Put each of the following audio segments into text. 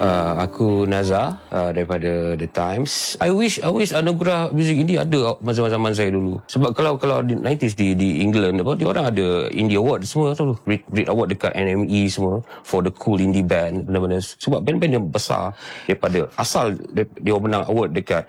Aku Nazar daripada The Times. I wish anugerah muzik indie ada masa zaman saya dulu. Sebab kalau di 90s di England dia orang ada indie award semua tu. Brit award dekat NME semua for the cool indie band benar-benar. Sebab band-band yang besar daripada asal dia menang award dekat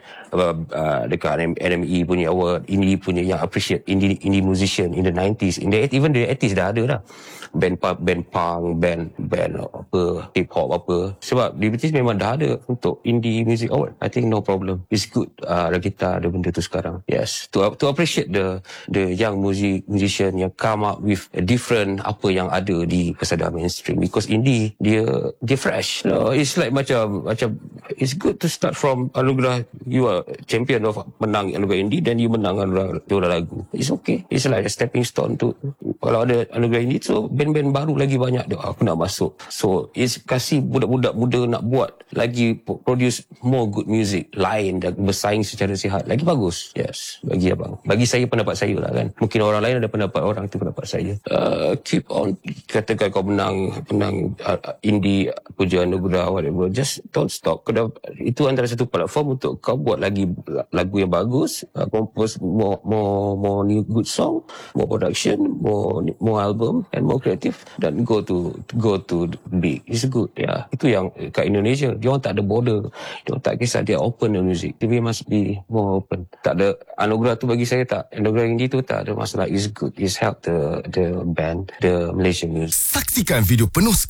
NME punya award, indie punya yang appreciate indie musician in the 90s, even the 80s dah ada dah. Band punk, band apa, hip hop apa. Sebab di British memang dah ada untuk indie music award. I think no problem. It's good kita ada benda tu sekarang. Yes, to appreciate the young musician yang come up with a different apa yang ada di pesada mainstream, because indie dia fresh. It's like macam it's good to start from anugerah. You are champion of menang anugerah indie, then you menang anugerah juara lagu. It's okay. It's like a stepping stone to, kalau ada anugerah indie, so band-band baru lagi banyak dia, aku nak masuk. So it's kasih budak-budak muda nak buat lagi, produce more good music lain dan bersaing secara sihat lagi bagus. Yes, bagi saya, pendapat saya lah kan. Mungkin orang lain ada pendapat orang, tu pendapat saya. Keep on, katakan kau menang indie puja anugerah whatever, just don't stop. Itu antara satu platform untuk kau buat lagi lagu yang bagus, compose more new good song, more production, more album and more creative, dan go to big. It's good. Yeah, itu yang kat Indonesia, dia orang tak ada border, dia orang tak kisah, dia open the music. They must be more open. Tak ada anugerah tu, bagi saya tak, anugerah indie tu tak ada masalah. It's good. It's help the band, the Malaysian music. Saksikan video penuh